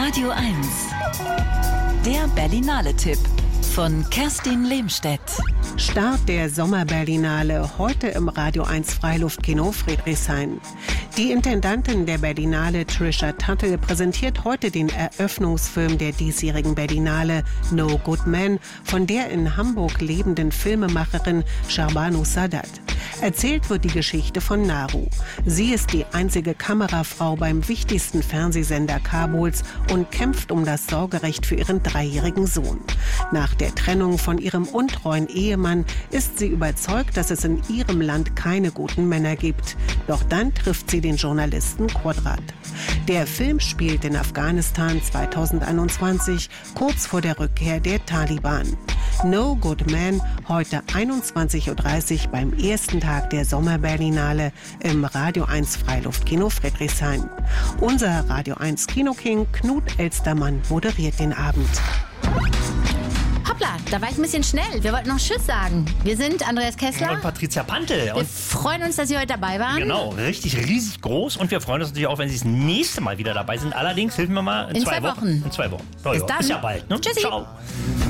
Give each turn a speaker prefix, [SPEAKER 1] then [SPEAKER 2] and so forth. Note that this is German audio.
[SPEAKER 1] Radio 1. Der Berlinale-Tipp von Kerstin Lehmstedt.
[SPEAKER 2] Start der Sommerberlinale heute im Radio 1 Freiluftkino Friedrichshain. Die Intendantin der Berlinale, Trisha Tuttle, präsentiert heute den Eröffnungsfilm der diesjährigen Berlinale No Good Man von der in Hamburg lebenden Filmemacherin Shahbanu Sadat. Erzählt wird die Geschichte von Naru. Sie ist die einzige Kamerafrau beim wichtigsten Fernsehsender Kabuls und kämpft um das Sorgerecht für ihren 3-jährigen Sohn. Nach der Trennung von ihrem untreuen Ehemann ist sie überzeugt, dass es in ihrem Land keine guten Männer gibt. Doch dann trifft sie den Journalisten Quadrat. Der Film spielt in Afghanistan 2021, kurz vor der Rückkehr der Taliban. No Good Man, heute 21.30 Uhr beim ersten Tag der Sommerberlinale im Radio 1 Freiluftkino Friedrichshain. Unser Radio 1 Kinoking Knut Elstermann moderiert den Abend.
[SPEAKER 3] Hoppla, da war ich ein bisschen schnell. Wir wollten noch Tschüss sagen. Wir sind Andreas Kessler
[SPEAKER 4] und Patricia Pantel.
[SPEAKER 3] Wir freuen uns, dass Sie heute dabei waren.
[SPEAKER 4] Genau, richtig riesig groß. Und wir freuen uns natürlich auch, wenn Sie das nächste Mal wieder dabei sind. Allerdings, helfen wir mal, in 2 Wochen. In 2 Wochen.
[SPEAKER 3] Bis dann.
[SPEAKER 4] Bis ja bald. Ne?
[SPEAKER 3] Tschüssi.
[SPEAKER 4] Ciao.